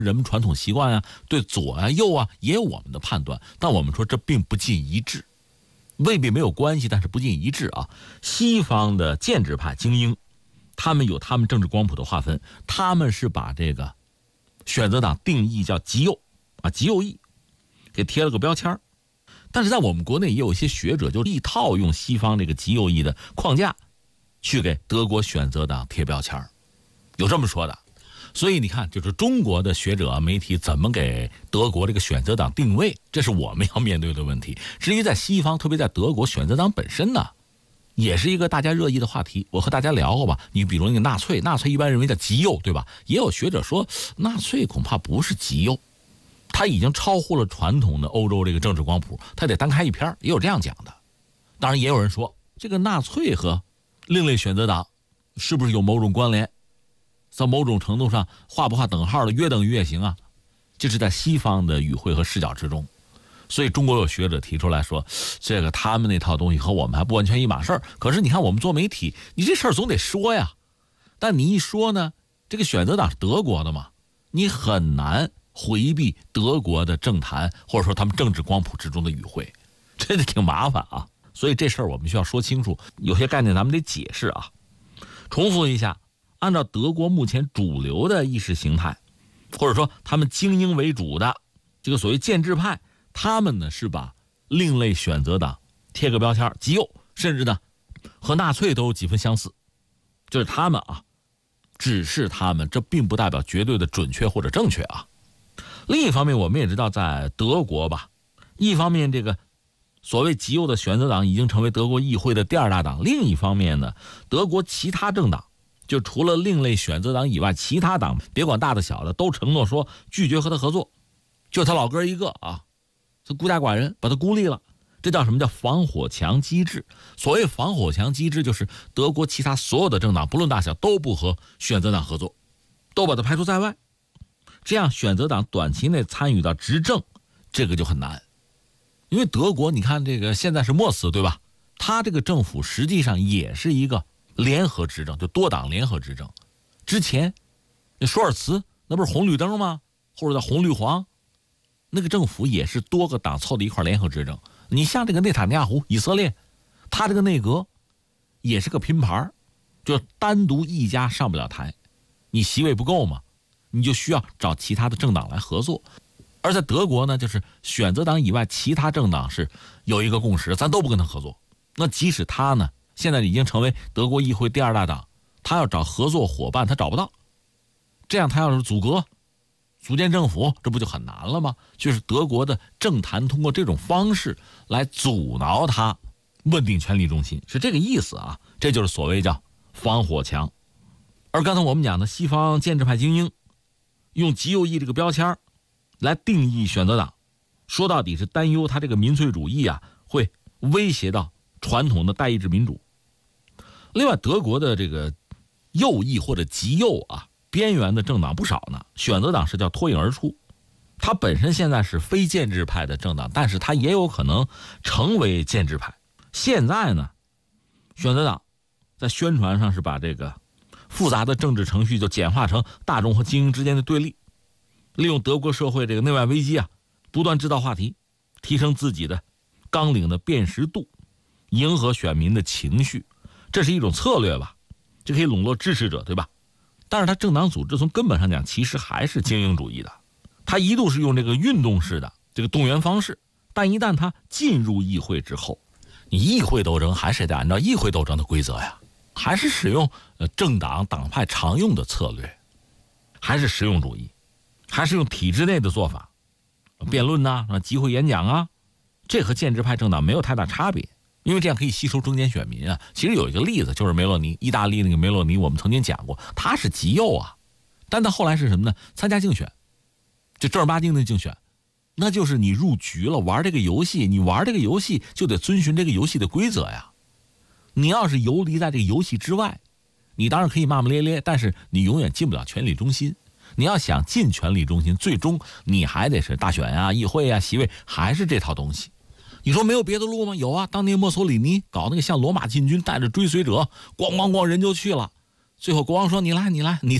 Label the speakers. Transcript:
Speaker 1: 人们传统习惯啊，对左啊右啊也有我们的判断，但我们说这并不尽一致，未必没有关系，但是不尽一致啊。西方的建制派精英，他们有他们政治光谱的划分，他们是把这个选择党定义叫极右啊，极右翼，给贴了个标签。但是在我们国内也有一些学者就一套用西方这个极右翼的框架去给德国选择党贴标签，有这么说的。所以你看，就是中国的学者媒体怎么给德国这个选择党定位，这是我们要面对的问题。至于在西方，特别在德国，选择党本身呢也是一个大家热议的话题。我和大家聊过吧，你比如那个纳粹一般认为叫极右，对吧？也有学者说纳粹恐怕不是极右，他已经超乎了传统的欧洲这个政治光谱，他得单开一篇，也有这样讲的。当然也有人说这个纳粹和另类选择党是不是有某种关联，在某种程度上画不画等号的约等于也行啊，这是在西方的语汇和视角之中。所以中国有学者提出来说，这个他们那套东西和我们还不完全一码事儿。可是你看我们做媒体，你这事儿总得说呀，但你一说呢，这个选择党是德国的嘛，你很难回避德国的政坛或者说他们政治光谱之中的语汇，这就挺麻烦啊。所以这事儿我们需要说清楚，有些概念咱们得解释啊。重复一下，按照德国目前主流的意识形态，或者说他们精英为主的这个所谓建制派，他们呢是把另类选择党贴个标签，极右，甚至呢和纳粹都有几分相似。就是他们啊，只是他们，这并不代表绝对的准确或者正确啊。另一方面，我们也知道在德国吧，一方面这个所谓极右的选择党已经成为德国议会的第二大党，另一方面呢，德国其他政党就除了另类选择党以外，其他党别管大的小的都承诺说拒绝和他合作，就他老哥一个啊，他孤家寡人，把他孤立了。这叫什么？叫防火墙机制。所谓防火墙机制，就是德国其他所有的政党不论大小都不和选择党合作，都把他排除在外，这样选择党短期内参与到执政这个就很难。因为德国你看这个现在是默斯，对吧？他这个政府实际上也是一个联合执政，就多党联合执政。之前那舒尔茨那不是红绿灯吗？或者叫红绿黄，那个政府也是多个党凑在一块联合执政。你像这个内塔尼亚胡以色列，他这个内阁也是个拼盘，就单独一家上不了台，你席位不够嘛，你就需要找其他的政党来合作。而在德国呢，就是选择党以外其他政党是有一个共识，咱都不跟他合作。那即使他呢现在已经成为德国议会第二大党，他要找合作伙伴他找不到，这样他要是组建政府，这不就很难了吗？就是德国的政坛通过这种方式来阻挠他稳定权力中心，是这个意思啊。这就是所谓叫防火墙。而刚才我们讲的西方建制派精英用极右翼这个标签来定义选择党，说到底是担忧他这个民粹主义啊会威胁到传统的代议制民主。另外，德国的这个右翼或者极右啊边缘的政党不少呢，选择党是叫脱颖而出，它本身现在是非建制派的政党，但是它也有可能成为建制派。现在呢，选择党在宣传上是把这个复杂的政治程序就简化成大众和精英之间的对立，利用德国社会这个内外危机啊，不断制造话题，提升自己的纲领的辨识度，迎合选民的情绪，这是一种策略吧，这可以笼络支持者，对吧？但是他政党组织从根本上讲其实还是精英主义的，他一度是用这个运动式的这个动员方式，但一旦他进入议会之后，你议会斗争还是得按照议会斗争的规则呀，还是使用政党党派常用的策略，还是实用主义，还是用体制内的做法，辩论呐、集会演讲啊，这和建制派政党没有太大差别，因为这样可以吸收中间选民啊。其实有一个例子就是梅洛尼，意大利那个梅洛尼，我们曾经讲过，他是极右啊，但他后来是什么呢？参加竞选，就正儿八经的竞选，那就是你入局了，玩这个游戏，你玩这个游戏就得遵循这个游戏的规则呀。你要是游离在这个游戏之外，你当然可以骂骂咧咧，但是你永远进不了权力中心。你要想进权力中心，最终你还得是大选啊、议会啊、席位，还是这套东西。你说没有别的路吗？有啊，当年墨索里尼搞那个向罗马进军，带着追随者，咣咣咣人就去了，最后国王说你来，你